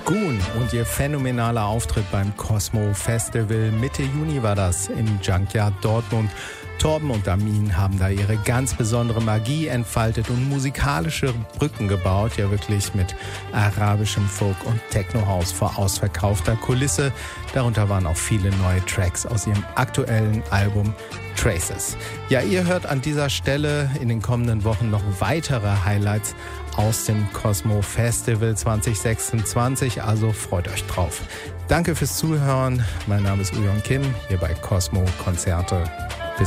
Goon und ihr phänomenaler Auftritt beim Cosmo Festival. Mitte Juni war das im Junkyard Dortmund. Torben und Amin haben da ihre ganz besondere Magie entfaltet und musikalische Brücken gebaut, ja wirklich mit arabischem Folk und Techno-House vor ausverkaufter Kulisse. Darunter waren auch viele neue Tracks aus ihrem aktuellen Album Traces. Ja, ihr hört an dieser Stelle in den kommenden Wochen noch weitere Highlights aus dem Cosmo Festival 2026, also freut euch drauf. Danke fürs Zuhören, mein Name ist Uyon Kim, hier bei Cosmo Konzerte.